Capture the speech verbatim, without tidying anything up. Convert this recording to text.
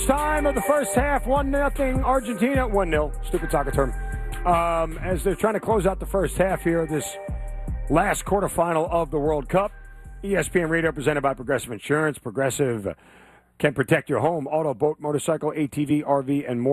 time of the first half, one nothing Argentina, one nil, stupid soccer term. Um, as they're trying to close out the first half here, this last quarterfinal of the World Cup. E S P N Radio presented by Progressive Insurance. Progressive can protect your home, auto, boat, motorcycle, A T V, R V, and more.